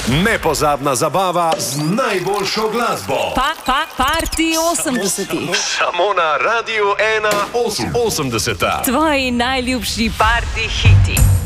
Nepozabna zabava z najboljšo glasbo. Party 80. Samo na Radiu 1 80. Tvoji najljubši party hiti.